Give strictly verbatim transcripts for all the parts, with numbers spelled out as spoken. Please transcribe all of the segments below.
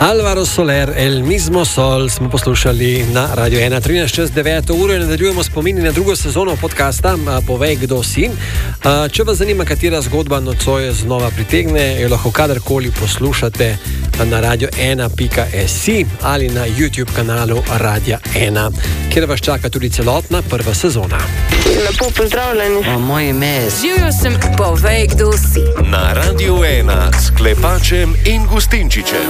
Álvaro Soler, El mismo sol smo poslušali na Radio ena, trinajst čez deveto uro. Nadaljujemo spomini na drugo sezono podcasta Povej, kdo si. Če vas zanima, katera zgodba nocoj znova pritegne, jo lahko kadarkoli poslušate na radio ena pika si ali na YouTube kanalu Radia ena, kjer vas čaka tudi celotna prva sezona. Lepo pozdravljeni. O, moje ime je... Živjo sem, povej, kdo si. Na Radio ena s Klepačem in Gustinčičem.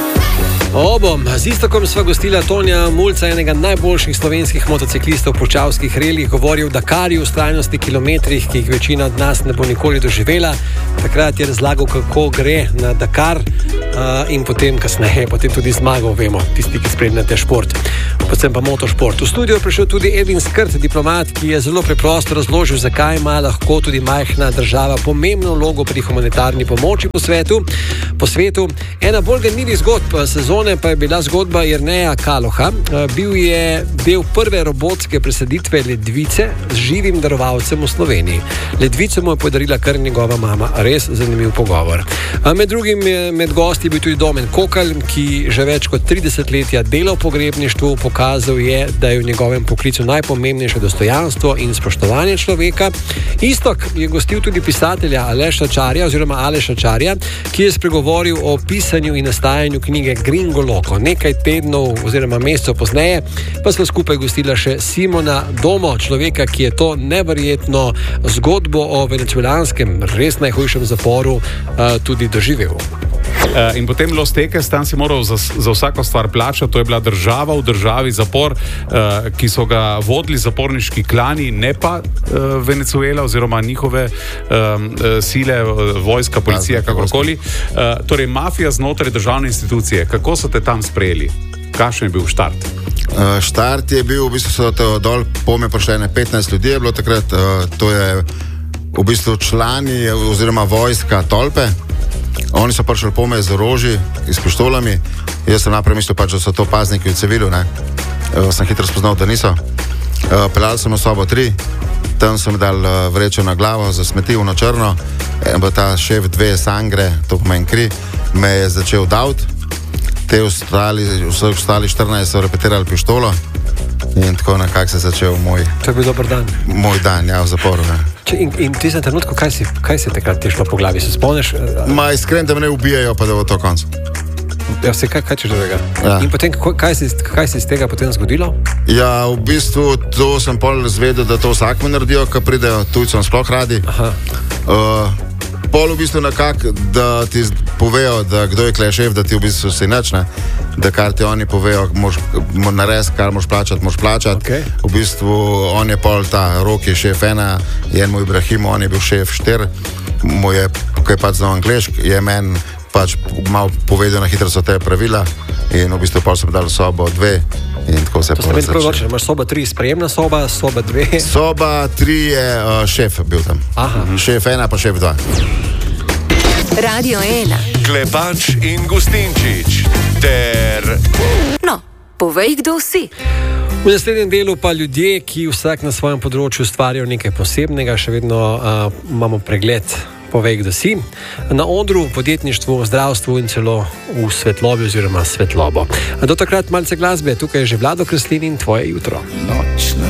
Obom, z Istokom sva gostila Tonija Mulca, enega najboljših slovenskih motociklistov po čavskih relih, govori o Dakarju, vztrajnosti kilometrih, ki jih večina od nas ne bo nikoli doživela. Takrat je razlagal, kako gre na Dakar uh, in potem kasneje, potem tudi zmagal, vemo, tisti, ki spremljate šport, predvsem pa motošport. V studio je prišel tudi Edvin Skrt, diplomat, ki je zelo preprosto razložil, zakaj ima lahko tudi majhna država pomembno vlogo pri humanitarni pomoči po svetu. Po svetu. Ena bolj ganljivih zgodb sezone pa je bila zgodba Jerneja Kaloha. Bil je del prve robotske presaditve ledvice z živim darovalcem v Sloveniji. Ledvico mu je podarila kar njegova mama. Res zanimiv pogovor. Med drugim med gosti je bil tudi Domen Kokalj, ki že več kot tri desetletja dela v pogrebništvu. Pokazal je, da je v njegovem poklicu najpomembnejše dostojanstvo in spoštovanje človeka. Istok je gostil tudi pisatelja Aleša Čarja oziroma Aleša Čarja, ki je spregovoril o pisanju in nastajanju knjige Gringo Loco. Nekaj tednov oziroma mesecev pozneje pa smo skupaj gostila še Simona Domo, človeka, ki je to neverjetno zgodbo o venezuelanskem, res najhujšem zaporu uh, tudi doživel. Uh, in potem Los Teques, tam si moral za, za vsako stvar plačati. To je bila država v državi, zapor, uh, ki so ga vodili zaporniški klani, ne pa uh, Venezuela oziroma njihove um, sile, vojska, policija, kakorkoli. Uh, torej, mafija znotraj državne institucije. Kako so te tam sprejeli? Kakšen je bil štart? Uh, štart je bil, v bistvu so to dol pome prišle petnajst ljudi, je bilo takrat, uh, to je v bistvu člani oziroma vojska Tolpe. Oni so prišli pome z orožji, s pištolami. Jaz sem naprej mislil pač, da so to pazniki v civilu, ne. Uh, sem hitro spoznal, da niso. Uh, peljali sem v sobo tri, tam sem dal uh, vrečo na glavo za smeti na črno. In ta šef dve sangre, to pomeni kri, me je začel davt. Te ostali, vse ostali štirinajst so repetirali pištolo in tako nekako se je začel moj... To je bil dober dan. Moj dan, ja, v zaporu, ne. Če, in, in v tistem trenutku, kaj si, kaj si takrat ti šlo po glavi? Se spomniš? Ma iskren, da me ne ubijajo, pa da bo to konc. Ja, vse, kaj, kaj češ do tega? Ja. In potem, kaj se je iz tega potem zgodilo? Ja, v bistvu to sem pol zvedel, da to vsakme naredijo, ko pridejo tujcem sploh radi. Aha. Uh, pol v bistvu nekako, da ti povejo, da kdo je klej šef, da ti v bistvu si nič, ne? Da kar ti oni povejo, moš narediti, kar moš plačati, moš plačati. Okay. V bistvu on je pol ta Rok je šef ena, je moj Ibrahim, on je bil šef štir, mu je, ko je pač znal anglišk, je meni pač malo povedal na hitro so te pravila in v bistvu pol sem dal sobo dve in tako se je to povedal. To ste meni imaš soba tri, sprejemna soba, soba dve? Soba tri je uh, šef bil tam. Aha. Šef ena pa šef dva. Radio ena. Klepač in Gustinčič ter... No, povej, kdo si. V naslednjem delu pa ljudje, ki vsak na svojem področju ustvarjajo nekaj posebnega, še vedno uh, imamo pregled. Povej, kdo si. Na odru, podjetništvu, zdravstvu in celo v svetlobi oziroma svetlobo. Do takrat malce glasbe, tukaj je že Vlado Kreslin in tvoje jutro. Noč na